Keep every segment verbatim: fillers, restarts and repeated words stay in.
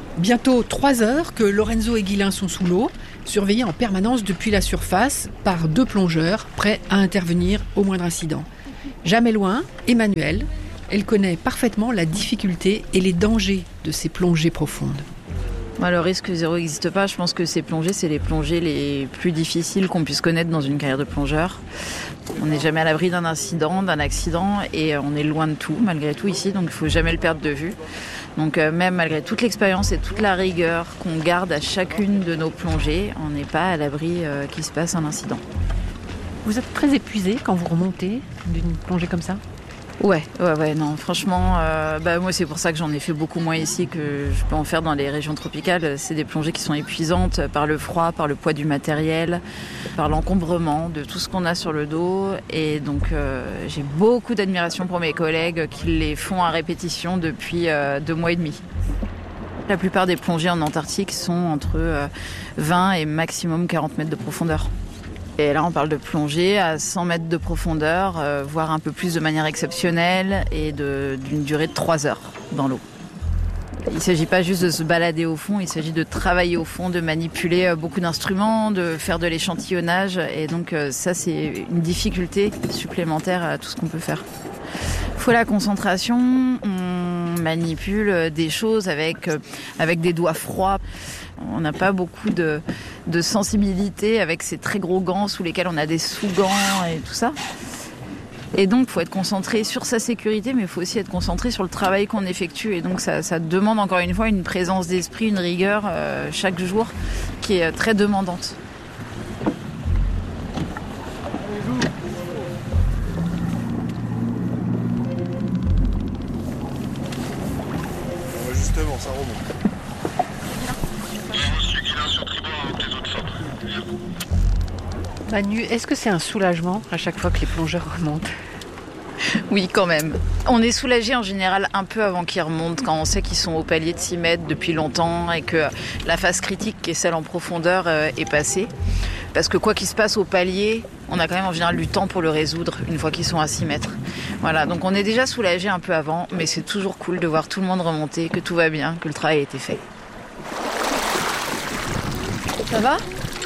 Bientôt trois heures que Lorenzo et Guylain sont sous l'eau, surveillés en permanence depuis la surface par deux plongeurs prêts à intervenir au moindre incident. Jamais loin, Emmanuelle, elle connaît parfaitement la difficulté et les dangers de ces plongées profondes. Moi, le risque zéro n'existe pas. Je pense que ces plongées, c'est les plongées les plus difficiles qu'on puisse connaître dans une carrière de plongeur. On n'est jamais à l'abri d'un incident, d'un accident, et on est loin de tout, malgré tout, ici, donc il ne faut jamais le perdre de vue. Donc euh, même malgré toute l'expérience et toute la rigueur qu'on garde à chacune de nos plongées, on n'est pas à l'abri euh, qu'il se passe un incident. Vous êtes très épuisé quand vous remontez d'une plongée comme ça ? Ouais, ouais, ouais, non, franchement, euh, bah, moi c'est pour ça que j'en ai fait beaucoup moins ici que je peux en faire dans les régions tropicales. C'est des plongées qui sont épuisantes par le froid, par le poids du matériel, par l'encombrement de tout ce qu'on a sur le dos. Et donc euh, j'ai beaucoup d'admiration pour mes collègues qui les font à répétition depuis euh, deux mois et demi. La plupart des plongées en Antarctique sont entre euh, vingt et maximum quarante mètres de profondeur. Et là, on parle de plongée à cent mètres de profondeur, euh, voire un peu plus de manière exceptionnelle et de, d'une durée de trois heures dans l'eau. Il ne s'agit pas juste de se balader au fond, il s'agit de travailler au fond, de manipuler euh, beaucoup d'instruments, de faire de l'échantillonnage. Et donc euh, ça, c'est une difficulté supplémentaire à tout ce qu'on peut faire. Il faut la concentration, on manipule des choses avec, euh, avec des doigts froids. On n'a pas beaucoup de, de sensibilité avec ces très gros gants sous lesquels on a des sous-gants et tout ça. Et donc, il faut être concentré sur sa sécurité, mais il faut aussi être concentré sur le travail qu'on effectue. Et donc, ça, ça demande encore une fois une présence d'esprit, une rigueur euh, chaque jour qui est très demandante. Justement, ça remonte. Manu, est-ce que c'est un soulagement à chaque fois que les plongeurs remontent ? Oui, quand même. On est soulagé en général un peu avant qu'ils remontent, quand on sait qu'ils sont au palier de six mètres depuis longtemps et que la phase critique, qui est celle en profondeur, est passée. Parce que quoi qu'il se passe au palier, on a quand même en général du temps pour le résoudre une fois qu'ils sont à six mètres. Voilà, donc on est déjà soulagé un peu avant, mais c'est toujours cool de voir tout le monde remonter, que tout va bien, que le travail a été fait. Ça va ?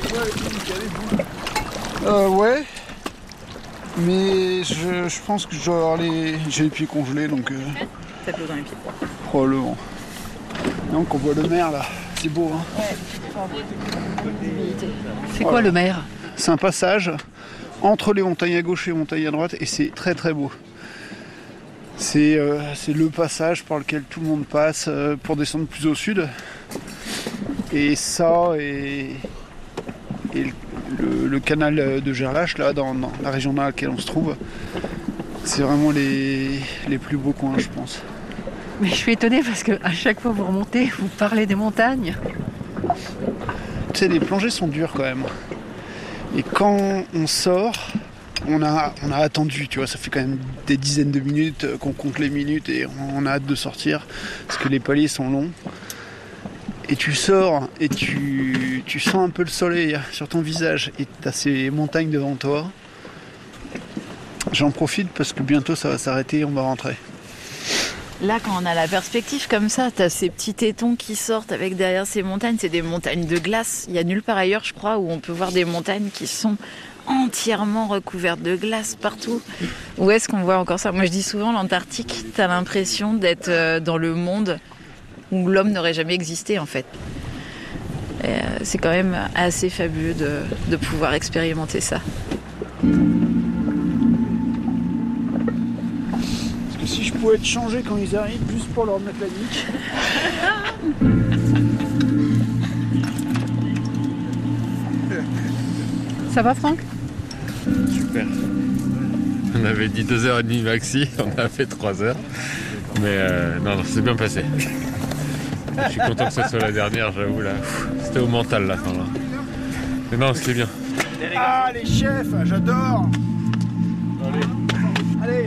Euh, ouais. Mais je, je pense que je dois avoir les... j'ai les pieds congelés, donc... Euh... T'as de l'eau dans les pieds. Probablement. Donc on voit le mer, là. C'est beau, hein. Ouais. C'est quoi Voilà. le mer ? C'est un passage entre les montagnes à gauche et les montagnes à droite, et c'est très très beau. C'est, euh, c'est le passage par lequel tout le monde passe euh, pour descendre plus au sud. Et ça, et, et le, le, le canal de Gerlache, là, dans, dans la région dans laquelle on se trouve, c'est vraiment les, les plus beaux coins, je pense. Mais je suis étonnée parce qu'à chaque fois que vous remontez, vous parlez des montagnes. Tu sais, les plongées sont dures quand même. Et quand on sort, on a, on a attendu, tu vois, ça fait quand même des dizaines de minutes qu'on compte les minutes et on a hâte de sortir parce que les paliers sont longs. Et tu sors et tu, tu sens un peu le soleil sur ton visage et tu as ces montagnes devant toi. J'en profite parce que bientôt ça va s'arrêter et on va rentrer. Là, quand on a la perspective comme ça, t'as ces petits tétons qui sortent avec derrière ces montagnes. C'est des montagnes de glace. Il y a nulle part ailleurs, je crois, où on peut voir des montagnes qui sont entièrement recouvertes de glace partout. Où est-ce qu'on voit encore ça ? Moi, je dis souvent, l'Antarctique, t'as l'impression d'être dans le monde où l'homme n'aurait jamais existé, en fait. Et c'est quand même assez fabuleux de, de pouvoir expérimenter ça. Si je pouvais te changer quand ils arrivent, juste pour leur mettre la nique. Ça va, Franck ? Super. On avait dit deux heures trente maxi, on a fait trois heures. Mais euh, non, non, c'est bien passé. Je suis content que ce soit la dernière, j'avoue. Là. C'était au mental, la fin. Là. Mais non, c'était bien. Ah, les chefs, j'adore. Allez. Allez.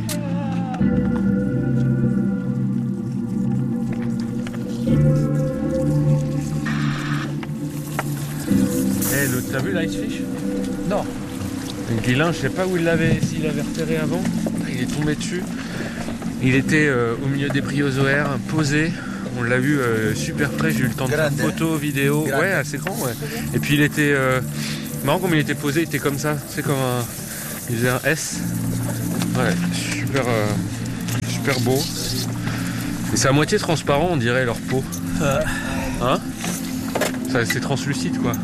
Eh, l'autre, t'as vu l'Icefish ? Non. Le Guylain, je sais pas où il l'avait, s'il l'avait repéré avant. Il est tombé dessus. Il était euh, au milieu des bryozoaires, posé. on l'a vu euh, super près, j'ai eu le temps de faire photos, vidéos, Grande. ouais, assez grand, ouais. Et puis il était euh, marrant comme il était posé, il était comme ça, c'est comme un, il faisait un S, ouais, super, euh, super beau. Et c'est à moitié transparent, on dirait leur peau, hein, ça, c'est translucide quoi.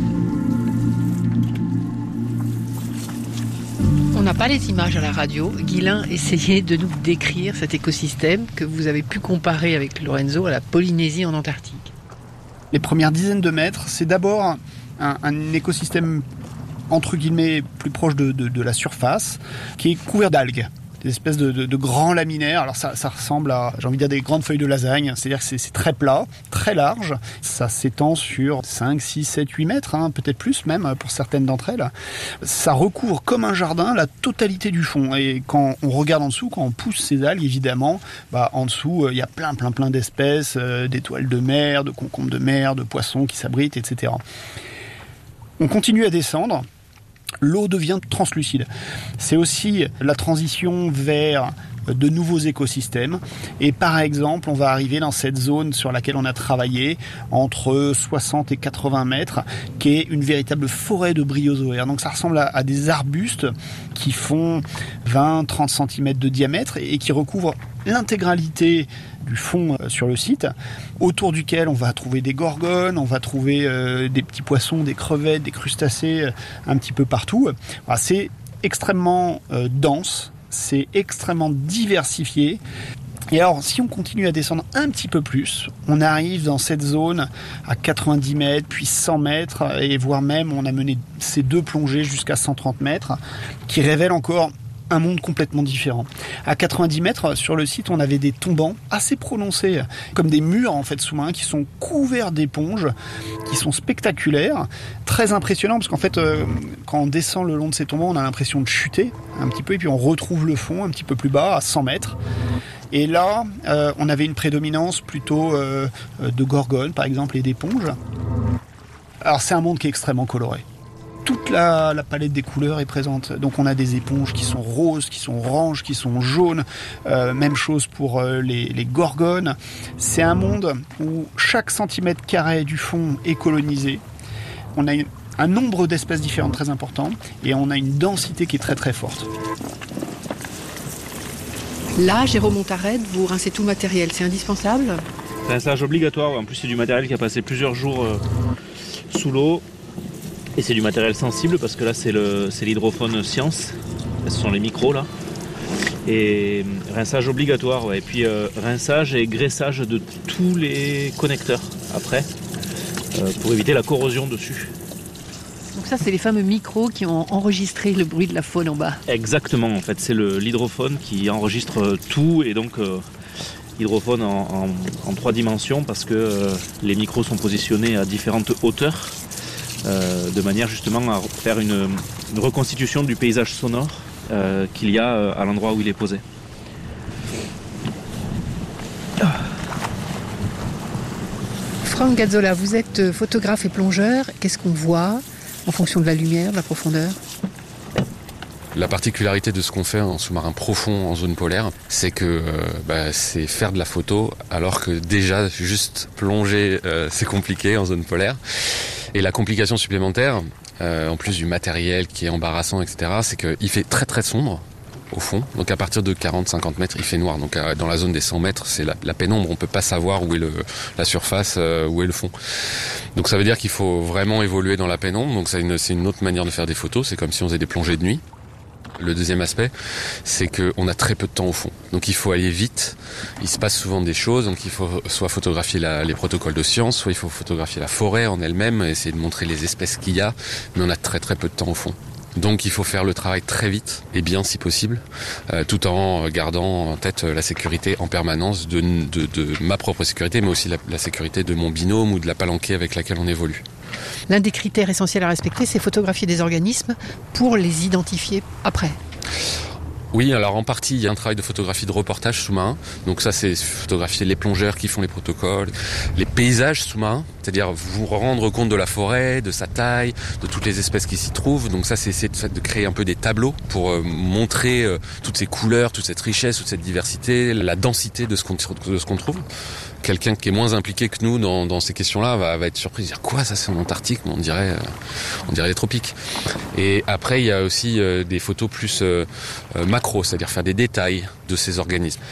On n'a pas les images à la radio. Guylain essayait de nous décrire cet écosystème que vous avez pu comparer avec Lorenzo à la Polynésie en Antarctique. Les premières dizaines de mètres, c'est d'abord un, un écosystème entre guillemets plus proche de, de, de la surface, qui est couvert d'algues. Des espèces de, de, de grands laminaires. Alors ça, ça ressemble à, j'ai envie de dire, des grandes feuilles de lasagne. C'est-à-dire que c'est, c'est très plat, très large. Ça s'étend sur cinq, six, sept, huit mètres, hein, peut-être plus même pour certaines d'entre elles. Ça recouvre comme un jardin la totalité du fond. Et quand on regarde en dessous, quand on pousse ces algues, évidemment, bah, en dessous, il y a plein, plein, plein d'espèces, euh, d'étoiles de mer, de concombres de mer, de poissons qui s'abritent, et cetera. On continue à descendre. L'eau devient translucide. C'est aussi la transition vers de nouveaux écosystèmes. Et par exemple, on va arriver dans cette zone sur laquelle on a travaillé, entre soixante et quatre-vingts mètres, qui est une véritable forêt de bryozoaires. Donc ça ressemble à, à des arbustes qui font vingt à trente centimètres de diamètre et, et qui recouvrent l'intégralité du fond euh, sur le site, autour duquel on va trouver des gorgones, on va trouver euh, des petits poissons, des crevettes, des crustacés, euh, un petit peu partout. Voilà, c'est extrêmement euh, dense, c'est extrêmement diversifié. Et alors, si on continue à descendre un petit peu plus, on arrive dans cette zone à quatre-vingt-dix mètres, puis cent mètres, et voire même, on a mené ces deux plongées jusqu'à cent trente mètres, qui révèlent encore un monde complètement différent. À quatre-vingt-dix mètres, sur le site, on avait des tombants assez prononcés, comme des murs en fait sous-marins qui sont couverts d'éponges, qui sont spectaculaires, très impressionnants, parce qu'en fait, euh, quand on descend le long de ces tombants, on a l'impression de chuter un petit peu, et puis on retrouve le fond un petit peu plus bas, à cent mètres. Et là, euh, on avait une prédominance plutôt euh, de gorgones, par exemple, et d'éponges. Alors c'est un monde qui est extrêmement coloré. Toute la, la palette des couleurs est présente. Donc on a des éponges qui sont roses, qui sont oranges, qui sont jaunes. Euh, même chose pour euh, les, les gorgones. C'est un monde où chaque centimètre carré du fond est colonisé. On a une, un nombre d'espèces différentes très important et on a une densité qui est très très forte. Là, Jérôme Montared, vous rincez tout le matériel, c'est indispensable ? C'est un rinçage obligatoire. En plus, c'est du matériel qui a passé plusieurs jours euh, sous l'eau. Et c'est du matériel sensible parce que là c'est, le, c'est l'hydrophone Science, ce sont les micros là. Et rinçage obligatoire, ouais. Et puis euh, rinçage et graissage de tous les connecteurs après, euh, pour éviter la corrosion dessus. Donc ça c'est les fameux micros qui ont enregistré le bruit de la faune en bas. Exactement, en fait c'est le, l'hydrophone qui enregistre tout et donc euh, hydrophone en, en, en trois dimensions parce que euh, les micros sont positionnés à différentes hauteurs. Euh, de manière justement à faire une, une reconstitution du paysage sonore euh, qu'il y a euh, à l'endroit où il est posé. Franck Gazzola, vous êtes photographe et plongeur. Qu'est-ce qu'on voit en fonction de la lumière, de la profondeur ? La particularité de ce qu'on fait en sous-marin profond en zone polaire, c'est que euh, bah, c'est faire de la photo alors que déjà juste plonger euh, c'est compliqué en zone polaire. Et la complication supplémentaire, euh, en plus du matériel qui est embarrassant, et cetera, c'est qu'il fait très très sombre au fond. Donc à partir de quarante à cinquante mètres, il fait noir. Donc euh, dans la zone des cent mètres, c'est la, la pénombre. On peut pas savoir où est le, la surface, euh, où est le fond. Donc ça veut dire qu'il faut vraiment évoluer dans la pénombre. Donc c'est une, c'est une autre manière de faire des photos. C'est comme si on faisait des plongées de nuit. Le deuxième aspect, c'est qu'on a très peu de temps au fond. Donc il faut aller vite, il se passe souvent des choses, donc il faut soit photographier la, les protocoles de science, soit il faut photographier la forêt en elle-même, essayer de montrer les espèces qu'il y a, mais on a très très peu de temps au fond. Donc il faut faire le travail très vite et bien si possible, euh, tout en gardant en tête la sécurité en permanence de, de, de ma propre sécurité, mais aussi la, la sécurité de mon binôme ou de la palanquée avec laquelle on évolue. L'un des critères essentiels à respecter, c'est photographier des organismes pour les identifier après. Oui, alors en partie, il y a un travail de photographie de reportage sous-marin. Donc ça, c'est photographier les plongeurs qui font les protocoles, les paysages sous-marins, c'est-à-dire vous rendre compte de la forêt, de sa taille, de toutes les espèces qui s'y trouvent. Donc ça, c'est essayer de créer un peu des tableaux pour euh, montrer euh, toutes ces couleurs, toute cette richesse, toute cette diversité, la densité de ce qu'on, de ce qu'on trouve. quelqu'un qui est moins impliqué que nous dans, dans ces questions-là va, va être surpris, dire quoi, ça c'est en Antarctique, on dirait, on dirait les tropiques. Et après, il y a aussi euh, des photos plus euh, macro, c'est-à-dire faire des détails de ces organismes.